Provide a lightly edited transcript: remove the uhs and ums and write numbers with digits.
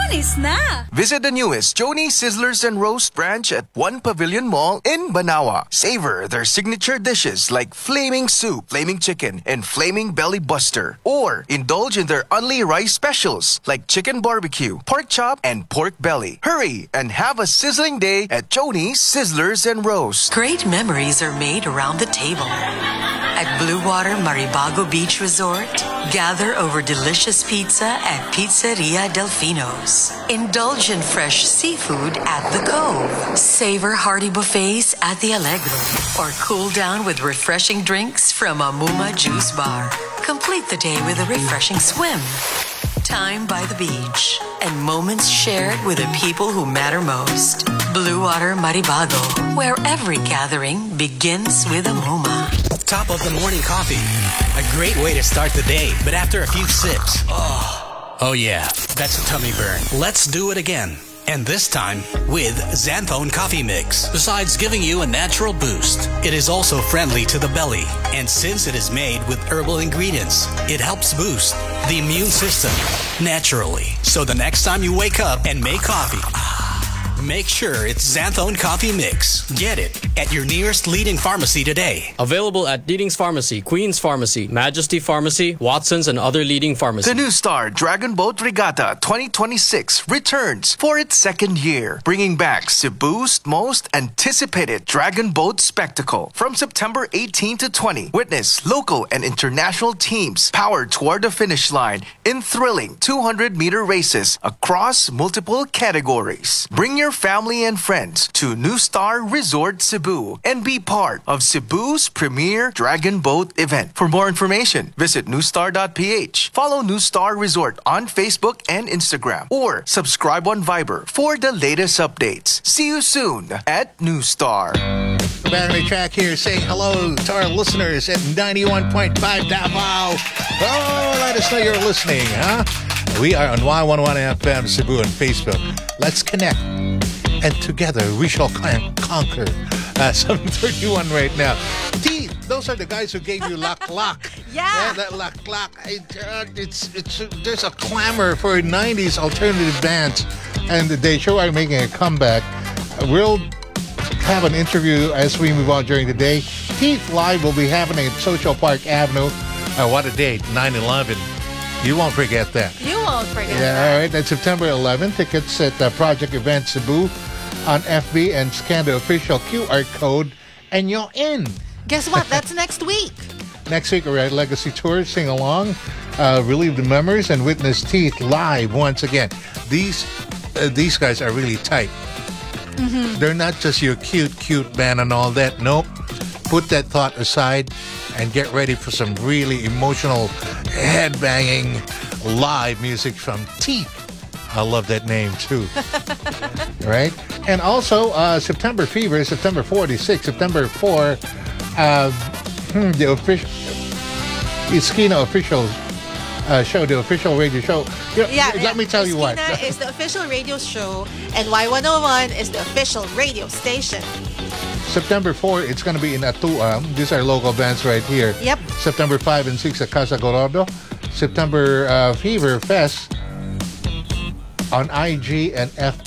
Chonies na! Visit the newest Joni Sizzlers and Roast branch at One Pavilion Mall in Banawa. Savor their signature dishes like Flaming Soup, Flaming Chicken, and Flaming Belly Buster. Or indulge in their Unli Rice specials like Chicken Barbecue, Pork Chop, and Pork Belly. Hurry and have a sizzling day at Joni Sizzlers and Roast. Great memories are made around the table. At Blue Water Maribago Beach Resort, gather over delicious pizza at Pizzeria Delfino's. Indulge in fresh seafood at the Cove. Savor hearty buffets at the Allegro. Or cool down with refreshing drinks from Amuma Juice Bar. Complete the day with a refreshing swim. Time by the beach. And moments shared with the people who matter most. Blue Water Maribago, where every gathering begins with Amuma. Top of the morning coffee. A great way to start the day, but after a few sips, oh yeah, that's a tummy burn. Let's do it again. And this time with Xanthone Coffee Mix. Besides giving you a natural boost, it is also friendly to the belly. And since it is made with herbal ingredients, it helps boost the immune system naturally. So the next time you wake up and make coffee, make sure it's Xanthone Coffee Mix. Get it at your nearest leading pharmacy today. Available at Deeding's Pharmacy, Queen's Pharmacy, Majesty Pharmacy, Watson's, and other leading pharmacies. The NuStar Dragon Boat Regatta 2026 returns for its second year, bringing back Cebu's most anticipated dragon boat spectacle. From September 18 to 20, witness local and international teams power toward the finish line in thrilling 200-meter races across multiple categories. Bring your family and friends to NuStar Resort Cebu and be part of Cebu's premier dragon boat event. For more information, visit newstar.ph. Follow NuStar Resort on Facebook and Instagram, or subscribe on Viber for the latest updates. See you soon at NuStar. Battery Track here saying hello to our listeners at 91.5 Davao. Oh, let us know you're listening, huh? We are on Y11 FM Cebu on Facebook. Let's connect. And together we shall conquer 731 right now. Teeth, those are the guys who gave you Lak Lak. Yeah. That Lak Lak. There's a clamor for 90s alternative bands. And they sure are making a comeback. We'll have an interview as we move on during the day. Teeth Live will be happening at Social Park Avenue. What a date, 9/11. You won't forget that. You won't forget Yeah, that. all right. That's September 11th. Tickets at Project Event Cebu on FB, and scan the official QR code and you're in. Guess what? That's next week. Next week, we're at Legacy Tour. Sing along, relive the memories, and witness Teeth live once again. These guys are really tight. Mm-hmm. They're not just your cute band and all that. Nope. Put that thought aside and get ready for some really emotional, head-banging live music from Teeth. I love that name, too. Right? And also, September Fever, September 4 to 6, September 4, the official Iskina official show, the official radio show. Let me tell you what. Iskina is the official radio show, and Y101 is the official radio station. September 4, it's going to be in Atua. These are local bands right here. Yep. September 5 and 6 at Casa Gordo. September Fever Fest on IG and